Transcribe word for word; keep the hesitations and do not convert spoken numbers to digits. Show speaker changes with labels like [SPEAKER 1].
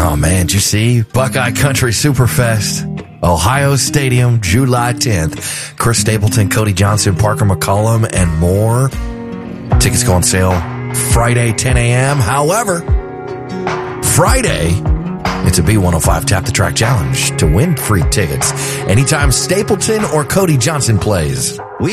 [SPEAKER 1] Oh, man, did you see? Buckeye Country Superfest, Ohio Stadium, July tenth. Chris Stapleton, Cody Johnson, Parker McCollum, and more. Tickets go on sale Friday, ten a.m. However, Friday, it's a B one oh five Tap the Track Challenge to win free tickets anytime Stapleton or Cody Johnson plays.